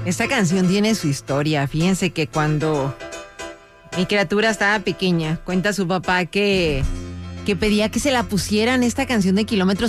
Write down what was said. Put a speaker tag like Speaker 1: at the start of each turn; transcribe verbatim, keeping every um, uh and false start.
Speaker 1: Esta canción tiene su historia. Fíjense que cuando mi criatura estaba pequeña, cuenta su papá que, que pedía que se la pusieran esta canción de Kilómetros